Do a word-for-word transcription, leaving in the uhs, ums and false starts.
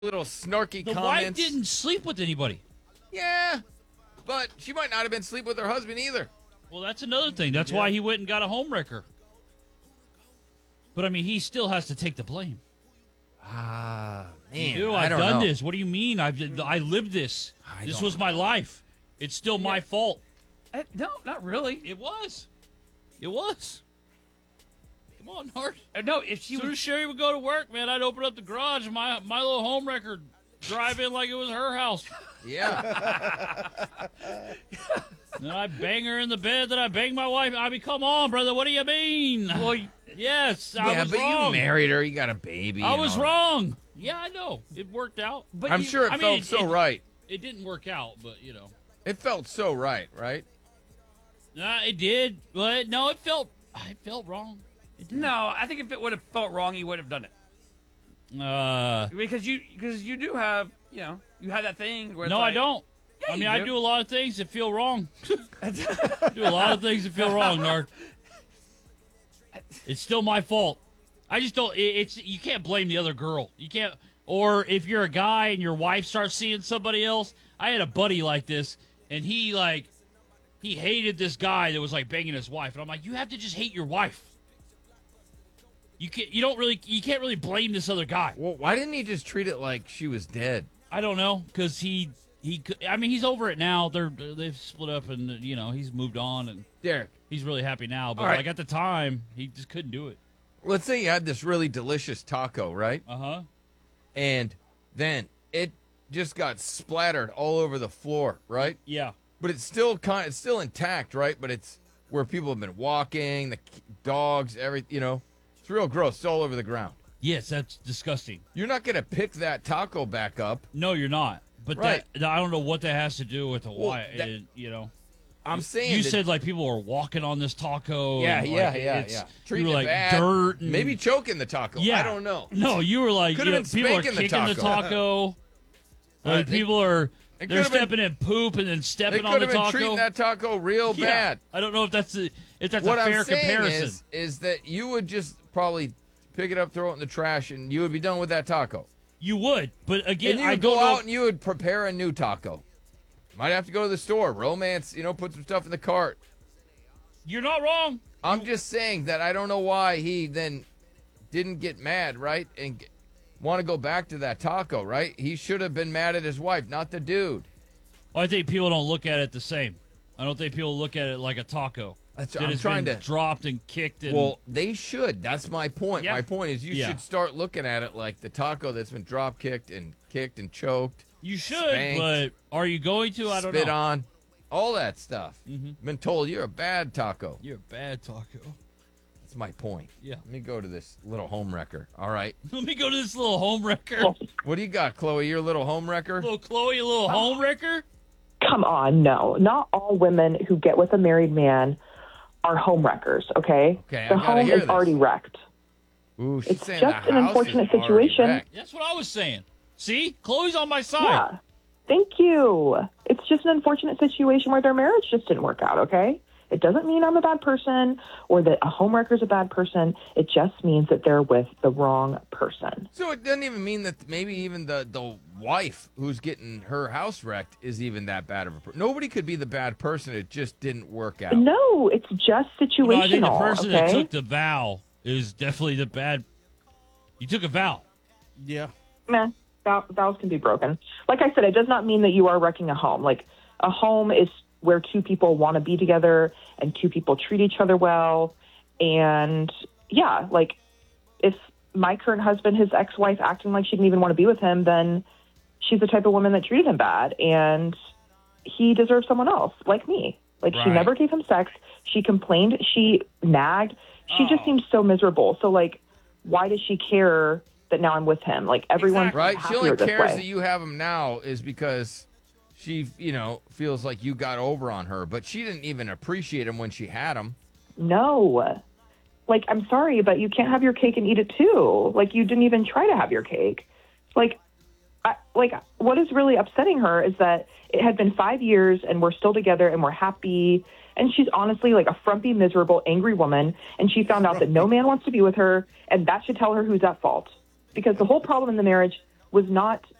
little snarky The comments. wife didn't sleep with anybody. Yeah, but she might not have been sleeping with her husband either. Well, that's another thing. That's Yeah. why he went and got a homewrecker. But, I mean, he still has to take the blame. Ah, man. Dude, I I've don't done know. this. What do you mean? I've I lived this. I this don't was my life. It's still my fault. Uh, no, not really. It was. It was. Come on, Nart. Uh, no, if she As soon was as Sherry would go to work, man, I'd open up the garage and my, my little homewrecker drive in like it was her house. Yeah. Then I bang her in the bed. Then I bang my wife. I mean, come on, brother. What do you mean? well, Yes, I yeah, was but wrong. you married her. You got a baby. I and was all. wrong. Yeah, I know. It worked out. but I'm you, sure it I felt mean, it- so it- right. It didn't work out, but, you know. It felt so right, right? Nah, it did. But, no, it felt it felt wrong. It did. No, I think if it would have felt wrong, you would have done it Uh, because you because you do have you know you have that thing where it's no, I like, don't. Yeah, I mean, you I do. do a lot of things that feel wrong. I do a lot of things that feel wrong, Nard. It's still my fault. I just don't. It, it's you can't blame the other girl. You can't. Or if you're a guy and your wife starts seeing somebody else. I had a buddy like this, and he like he hated this guy that was like banging his wife, and I'm like, you have to just hate your wife. You can't. You don't really. You can't really blame this other guy. Well, why didn't he just treat it like she was dead? I don't know, because he he. could- I mean, he's over it now. They're they've split up, and you know he's moved on, and Derek, he's really happy now. But All right. like at the time, he just couldn't do it. let's say you had this really delicious taco, right? Uh huh. And then it just got splattered all over the floor, right? Yeah. But it's still kind it's still intact, right? But it's where people have been walking, the k- dogs, every, you know. It's real gross. It's all over the ground. Yes, that's disgusting. You're not going to pick that taco back up. No, you're not. But Right. that I don't know what that has to do with the Well, why. that- it- you know, I'm saying you that- said like people were walking on this taco. yeah, and, yeah, like, yeah, it's- yeah. You Treating were it like bad. dirt. And, Maybe choking the taco. Yeah. I don't know. No, you were like, Could you have know, been people are spanking the kicking the taco. taco. Uh, Like, they- people are it they're could have been- stepping in poop and then They stepping on could the have been taco. treating that taco real Yeah. bad. I don't know if that's a, if that's What a fair I'm saying comparison. is, is that you would just probably pick it up, throw it in the trash, and you would be done with that taco. You would, but again, And you I would don't go know. out and you would prepare a new taco. Might have to go to the store, romance, you know, put some stuff in the cart. You're not wrong. I'm just saying that I don't know why he then didn't get mad, right? And g- want to go back to that taco, right? He should have been mad at his wife, not the dude. I think people don't look at it the same. I don't think people look at it like a taco. That's, that I'm has trying been to. dropped and kicked and Well, they should. That's my point. Yeah. My point is you Yeah. should start looking at it like the taco that's been drop kicked and kicked and choked, you should, spanked, but are you going to? I don't spit know. on, all that stuff. Mhm. Been told you're a bad taco. You're a bad taco. That's my point. Yeah. Let me go to this little home wrecker. All right. Let me go to this little home wrecker. What do you got, Chloe? Your little home wrecker? Little Chloe, a little home wrecker. Come on, no. Not all women who get with a married man are home wreckers, okay? Okay, I the gotta home hear is this. already wrecked. Ooh, she's It's saying just the an house unfortunate is already situation. wrecked. That's what I was saying. See, Chloe's on my side. Yeah. Thank you. It's just an unfortunate situation where their marriage just didn't work out, okay? It doesn't mean I'm a bad person or that a homewrecker is a bad person. It just means that they're with the wrong person. So it doesn't even mean that maybe even the, the wife who's getting her house wrecked is even that bad of a person. Nobody could be the bad person. It just didn't work out. No, it's just situational, No, I think the person that okay? took the vow is definitely the bad. You took a vow. yeah. Meh, vow- vows can be broken. Like I said, it does not mean that you are wrecking a home. Like, a home is where two people want to be together and two people treat each other well. And, yeah, like, if my current husband, his ex-wife, acting like she didn't even want to be with him, then she's the type of woman that treated him bad. And he deserves someone else, like me. Like, she Right. never gave him sex. She complained. She nagged. She just Oh. seems so miserable. So, like, why does she care that now I'm with him? Like, everyone's Right? She happier only this cares way. that you have him now is because she, you know, feels like you got over on her. But she didn't even appreciate him when she had him. No. Like, I'm sorry, but you can't have your cake and eat it too. Like, you didn't even try to have your cake. Like, I, like what is really upsetting her is that it had been five years and we're still together and we're happy. And she's honestly like a frumpy, miserable, angry woman. And she found out that no man wants to be with her. And that should tell her who's at fault. Because the whole problem in the marriage was not